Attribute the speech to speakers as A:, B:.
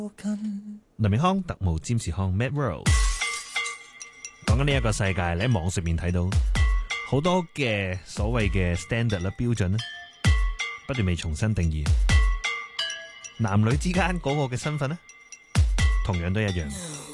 A: 林明康特務占士康 Mad World 講緊呢一個世界，你喺網上面睇到好多嘅所謂嘅 standard 啦標準啦，不斷被重新定義。男女之間嗰個嘅身份呢，同樣都一樣。